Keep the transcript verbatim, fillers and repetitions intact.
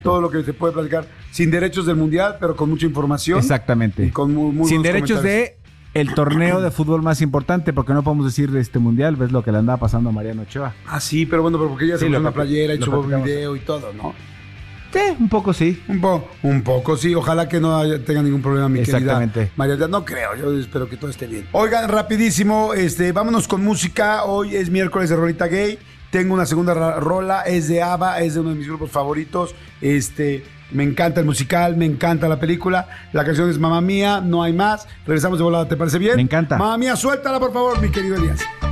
todo lo que se puede platicar, sin derechos del Mundial, pero con mucha información. Exactamente. Y con muy, muy sin derechos de el torneo de fútbol más importante, porque no podemos decir de este Mundial, ves lo que le andaba pasando a Mariano Ochoa. Ah, sí, pero bueno, pero porque ella Sí, se puso lo una plati- playera y lo subió platicamos. video y todo, ¿no? Sí, un poco sí. Un, po, un poco, sí. Ojalá que no haya- tenga ningún problema, mi Exactamente. querida María. No creo, yo espero que todo esté bien. Oigan, rapidísimo, este, vámonos con música. Hoy es miércoles de Rolita Gay. Tengo una segunda ra- rola, es de ABBA, es de uno de mis grupos favoritos. Este, me encanta el musical, me encanta la película. La canción es Mamma Mía, no hay más. Regresamos de volada, ¿te parece bien? Me encanta. Mamma Mía, suéltala, por favor, mi querido Elías.